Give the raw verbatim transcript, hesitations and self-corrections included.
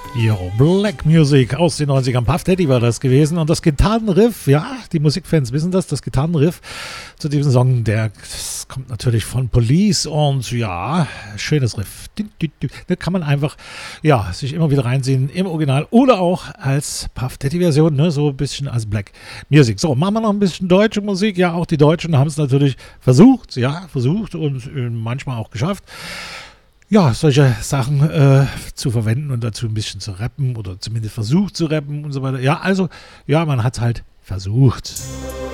Yo, Black Music aus den neunzigern. Puff Daddy war das gewesen. Und das Gitarrenriff, ja, die Musikfans wissen das, das Gitarrenriff zu diesem Song, der das kommt natürlich von Police und ja, schönes Riff. Da kann man einfach, ja, sich immer wieder reinziehen im Original oder auch als Puff Daddy Version, ne, so ein bisschen als Black Music. So, machen wir noch ein bisschen deutsche Musik. Ja, auch die Deutschen haben es natürlich versucht, ja, versucht und äh, manchmal auch geschafft. Ja, solche Sachen äh, zu verwenden und dazu ein bisschen zu rappen oder zumindest versucht zu rappen und so weiter. Ja, also, ja, man hat es halt versucht.